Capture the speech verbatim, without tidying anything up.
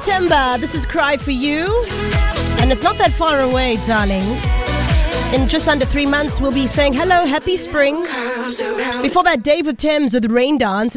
September. This is Cry For You. And it's not that far away, darlings. In just under three months, we'll be saying hello, happy spring. Before that, David Thames with Rain Dance.